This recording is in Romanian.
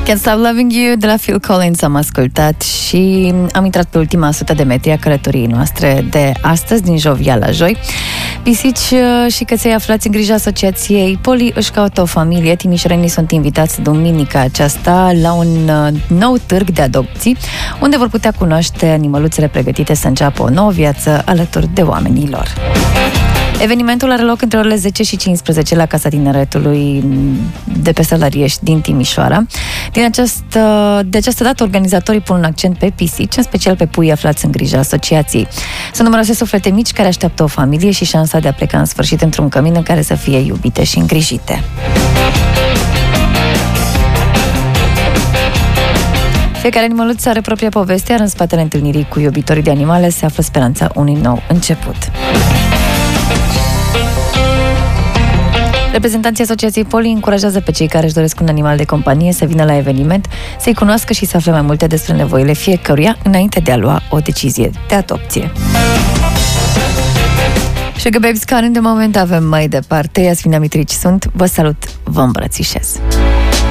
Can't Stop Loving You de la Phil Collins am ascultat și am intrat pe ultima 100 de metri a călătoriei noastre de astăzi, din Jovia la Joi. Pisici și căței aflați în grija Asociației Poli își caută o familie. Timișorenii sunt invitați duminica aceasta la un nou târg de adopții, unde vor putea cunoaște animăluțele pregătite să înceapă o nouă viață alături de oamenii lor. Evenimentul are loc între orele 10 și 15 la Casa Tineretului de pe Sălăriești din Timișoara. De această dată, organizatorii pun un accent pe pisici, în special pe puii aflați în grija asociației. Sunt numeroase suflete mici care așteaptă o familie și șansa de a pleca în sfârșit într-un cămin în care să fie iubite și îngrijite. Fiecare animăluț are propria poveste, iar în spatele întâlnirii cu iubitorii de animale se află speranța unui nou început. Reprezentanții Asociației Poli încurajează pe cei care își doresc un animal de companie să vină la eveniment, să-i cunoască și să afle mai multe despre nevoile fiecăruia înainte de a lua o decizie de adopție. Sugar Babes Car, de moment avem mai departe. Iasmina Mitrici sunt, vă salut, vă îmbrățișez.